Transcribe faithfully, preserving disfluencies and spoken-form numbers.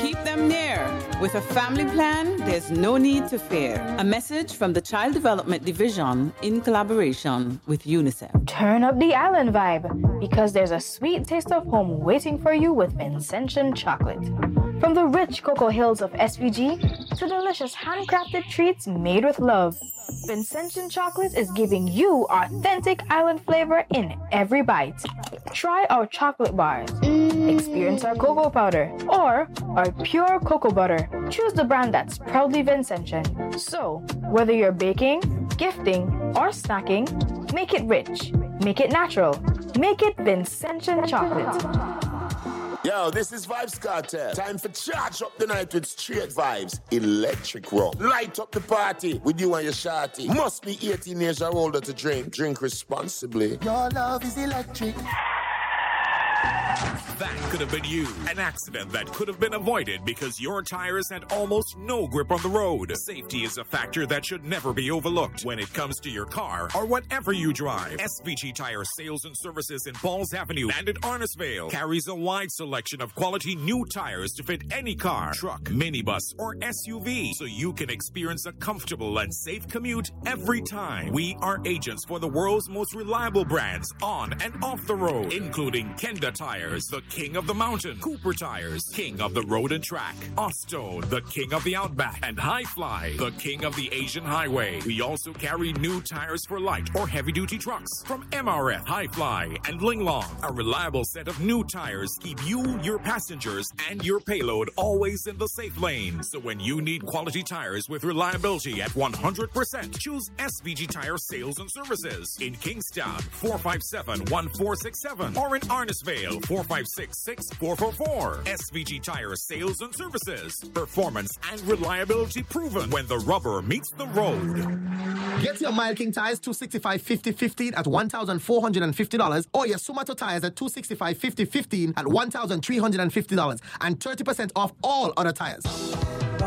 keep them near. With a family plan, there's no need to fear. A message from the Child Development Division in collaboration with UNICEF. Turn up the island vibe, because there's a sweet taste of home waiting for you with Vincentian chocolate. From the rich cocoa hills of S V G to delicious handcrafted treats made with love, Vincentian chocolate is giving you authentic island flavor in every bite. Try our chocolate bars, experience our cocoa powder, or our pure cocoa butter. Choose the brand that's proudly Vincentian. So, whether you're baking, gifting, or snacking, make it rich, make it natural, make it Vincentian chocolate. Yo, this is Vybz Kartel. Time for charge up the night with straight vibes. Electric Rum. Light up the party with you and your shawty. Must be eighteen years or older to drink. Drink responsibly. Your love is electric. That could have been you. An accident that could have been avoided because your tires had almost no grip on the road. Safety is a factor that should never be overlooked when it comes to your car or whatever you drive. S V G Tire Sales and Services in Balls Avenue and in Arnesvale carries a wide selection of quality new tires to fit any car, truck, minibus, or S U V, so you can experience a comfortable and safe commute every time. We are agents for the world's most reliable brands on and off the road, including Kenda Tires, the king of the mountain, Cooper Tires, king of the road and track, Osto, the king of the outback, and High Fly, the king of the Asian highway. We also carry new tires for light or heavy-duty trucks from M R F, High Fly, and Linglong. A reliable set of new tires keep you, your passengers, and your payload always in the safe lane. So when you need quality tires with reliability at one hundred percent, choose S V G Tire Sales and Services in Kingstown, four five seven, one four six seven, or in Arnesvale, four five six, six four four four. S V G Tire Sales and Services. Performance and reliability proven when the rubber meets the road. Get your Mile King tires two sixty-five fifty fifteen at one thousand four hundred fifty dollars or your Sumato tires at two sixty-five fifty fifteen at one thousand three hundred fifty dollars and thirty percent off all other tires.